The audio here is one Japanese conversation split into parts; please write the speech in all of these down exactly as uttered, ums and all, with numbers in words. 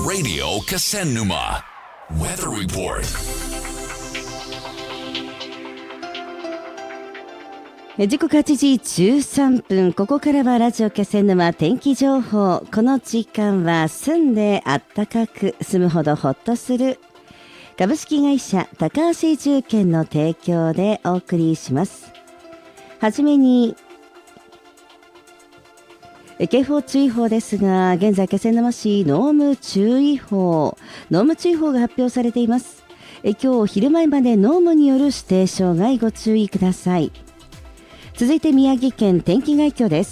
Radio Kasennuma Weather Report。 時刻はちじじゅうさんぷん、ここからはラジオ気仙沼天気情報。この時間は住んであったかく住むほどほっとする株式会社高橋住建の提供でお送りします。はじめに警報注意報ですが、現在気仙沼市濃霧注意報濃霧注意報が発表されています。今日昼前まで濃霧による指定障害ご注意ください。続いて宮城県天気概況です。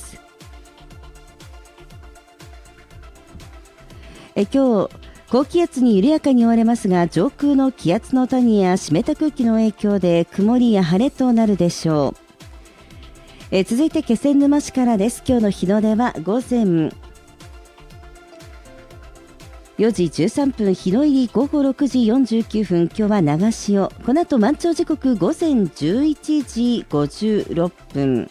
え今日高気圧に緩やかに覆われますが、上空の気圧の谷や湿った空気の影響で曇りや晴れとなるでしょう。え続いて気仙沼市からです。今日の日の出は午前よじじゅうさんぷん、日の入り午後ろくじよんじゅうきゅうふん、今日は長潮。この後満潮時刻午前じゅういちじごじゅうろっぷん、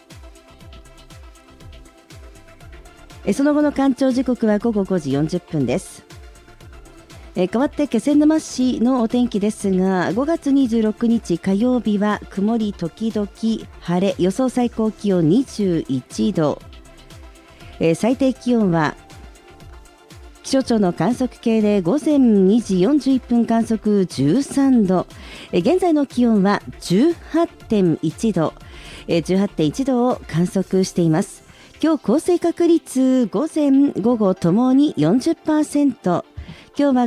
えその後の干潮時刻は午後ごじよんじゅっぷんです。え変わって気仙沼市のお天気ですが、ごがつにじゅうろくにち火曜日は曇り時々晴れ、予想最高気温にじゅういちど、え最低気温は気象庁の観測計で午前にじよんじゅういっぷん観測じゅうさんど、え現在の気温は じゅうはってんいちど、え じゅうはってんいちどを観測しています。今日降水確率午前午後ともに よんじゅっパーセント、今日は